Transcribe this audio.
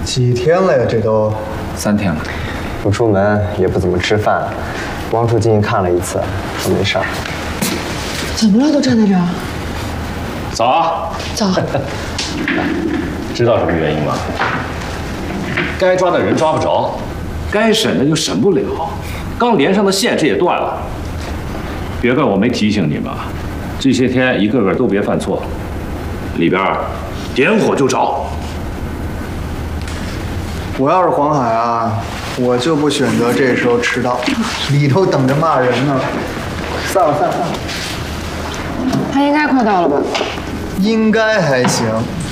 几天了呀？这都 3天了。 不出门，也不怎么吃饭。王处进去看了一次，说没事儿。 怎么了？都站在这儿。 早啊！ 早。 知道什么原因吗？该抓的人抓不着，该审的就审不了，刚连上的线这也断了。别怪我没提醒你们，这些天一个个都别犯错，里边点火就着。 我要是黄海啊，我就不选择这时候迟到，里头等着骂人呢。散了。 他应该快到了吧？ 应该还行，